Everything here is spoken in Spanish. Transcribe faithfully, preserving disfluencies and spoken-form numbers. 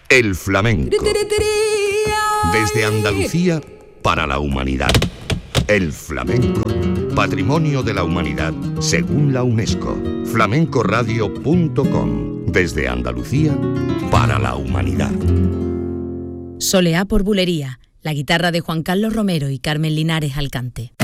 El flamenco. Desde Andalucía para la humanidad. El flamenco. Patrimonio de la humanidad según la UNESCO. flamencoradio punto com. Desde Andalucía para la humanidad. Soleá por Bulería. La guitarra de Juan Carlos Romero y Carmen Linares al cante.